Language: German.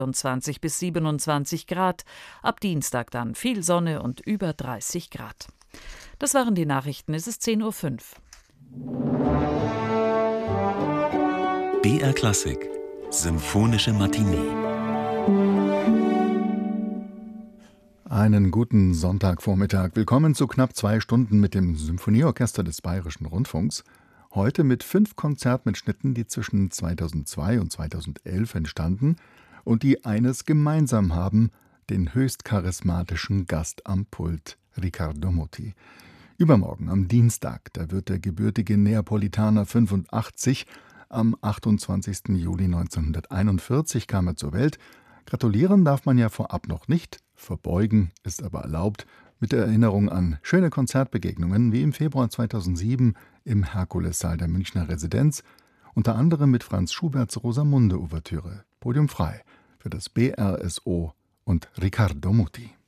24 bis 27 Grad. Ab Dienstag dann viel Sonne und über 30 Grad. Das waren die Nachrichten. Es ist 10:05 Uhr. BR Klassik Symphonische Matinee. Einen guten Sonntagvormittag. Willkommen zu knapp 2 Stunden mit dem Symphonieorchester des Bayerischen Rundfunks. Heute mit 5 Konzertmitschnitten, die zwischen 2002 und 2011 entstanden und die eines gemeinsam haben: den höchst charismatischen Gast am Pult, Riccardo Muti. Übermorgen, am Dienstag, da wird der gebürtige Neapolitaner 85. Am 28. Juli 1941 kam er zur Welt. Gratulieren darf man ja vorab noch nicht, verbeugen ist aber erlaubt, mit der Erinnerung an schöne Konzertbegegnungen wie im Februar 2007 im Herkulessaal der Münchner Residenz, unter anderem mit Franz Schuberts Rosamunde-Ouvertüre. Podium frei für das BRSO und Riccardo Muti.